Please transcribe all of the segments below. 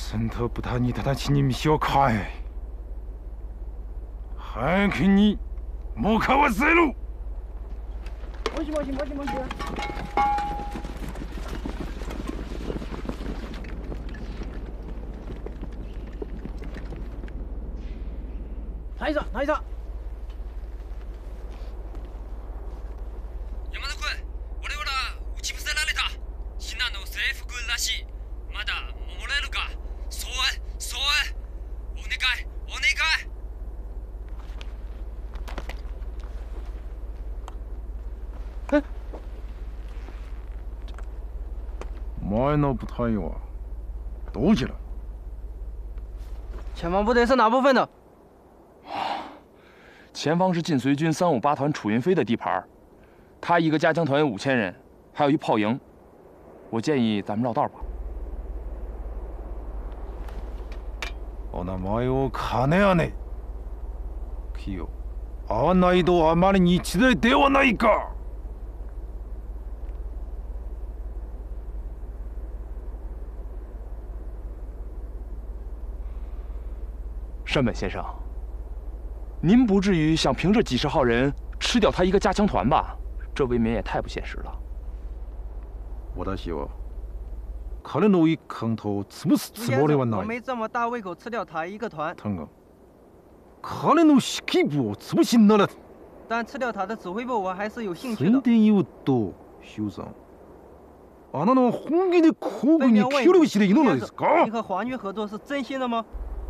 戦闘部隊に直ちに道を変え、早くに向かわせろ。 もしもしもしもし。大佐大佐。 山田君、俺ら撃ち伏せられた。シナの制服らしい。まだ守れるか。そうお願いお願い。 え？前の部隊はどちら？ 前方部队是哪部分的？ 前方是晋绥军358团楚云飞的地盘，他一个加强团有5000人，还有一炮营。我建议咱们绕道吧。 お名前を金谷ね。キヨ、会わないとあまりに一大ではないか。 山本先生，您不至于想凭这几十号人吃掉他一个加强团吧？这未免也太不现实了。 私は彼の一貫と潰すつもりはない。 我没这么大胃口吃掉他一个团。 だが、彼の指揮部を潰しにならず。 但吃掉他的指挥部，我还是有興趣的。 宣伝言うと、修さん、あなたは本気で皇軍に協力しているのですか？ 你和皇军合作是真心的吗？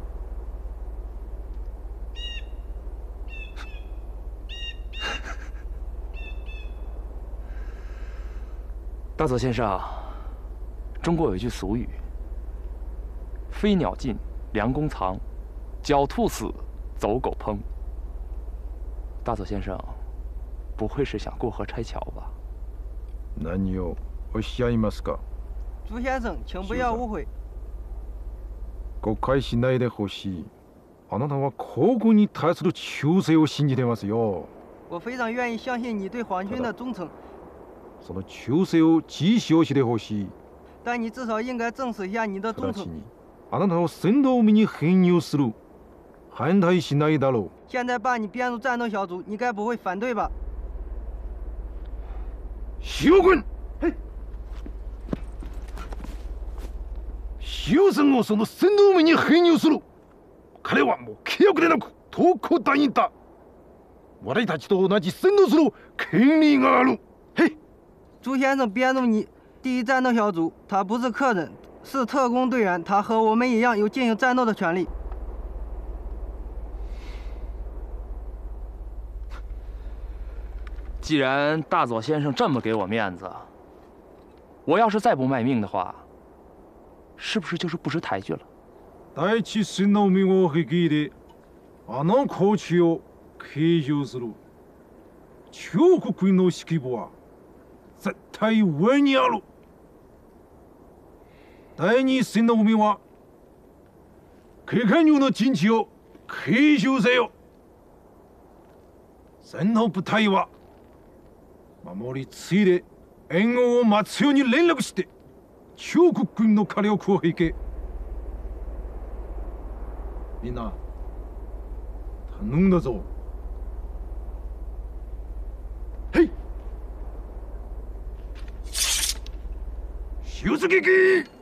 大佐先生，中国有一句俗语：“飞鸟尽，良弓藏；狡兔死，走狗烹。”大佐先生，不会是想过河拆桥吧？ 何をおっしゃいますか？ 朱先生，请不要误会。 誤解しないでほしい。あなたは皇軍に対する忠誠を信じてますよ。 我非常愿意相信你对皇军的忠诚。 その忠誠を実証してほしい。 但你至少应该证实一下你的忠诚。 あなたを戦闘部に編入する。反対しないだろう。 现在把你编入战斗小组，你该不会反对吧？ 修君。修さんをその戦闘部に編入する。彼はもう契約でなく特攻隊にいた。我たちと同じ戦闘する権利がある。嘿。 朱先生编入你第一战斗小组，他不是客人，是特工队员，他和我们一样有进行战斗的权利。 既然大佐先生这么给我面子，我要是再不卖命的话，是不是就是不识抬举了？ 第一戦の海を率いて、あの高地を継承する中国軍の指揮部は絶対上にある。第二戦の海は警官軍の陣地を継承せよ。戦の部隊は守り継いで援護を待つように連絡して中国軍の火力を引け。みんな頼んだぞ。へい。出撃！